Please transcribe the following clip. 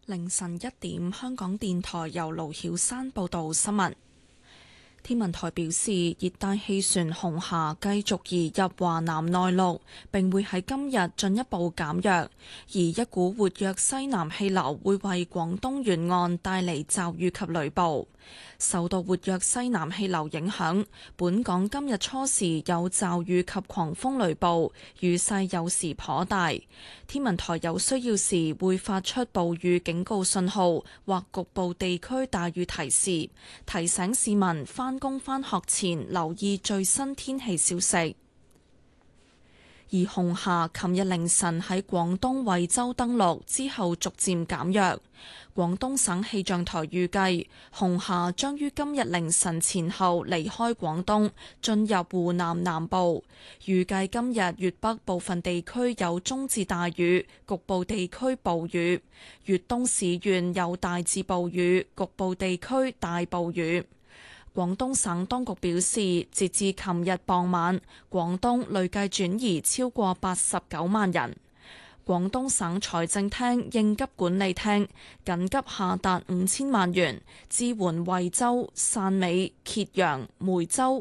凌晨1點，香港電台由盧曉山報道新聞。天文台表示，熱帶氣旋紅霞繼續移入華南內陸，並會喺今日進一步減弱，而一股活躍西南氣流會為廣東沿岸帶嚟驟雨及雷暴。受到活躍西南氣流影響，本港今日初時有驟雨及狂風雷暴，雨勢有時頗大。天文台有需要時會發出暴雨警告信號或局部地區大雨提示，提醒市民返工返學前留意最新天氣消息。而紅霞琴日凌晨喺廣東惠州登陸之後逐漸減弱。廣東省氣象台預計紅霞將於今日凌晨前後離開廣東，進入湖南南部。預計今日粵北部分地區有中至大雨，局部地區暴雨；粵東市縣有大至暴雨，局部地區大暴雨。廣東省當局表示，截至琴日傍晚，廣東累計轉移超過89萬人。廣東省財政廳應急管理廳緊急下達5000萬元支援惠州、汕尾、揭陽、梅州、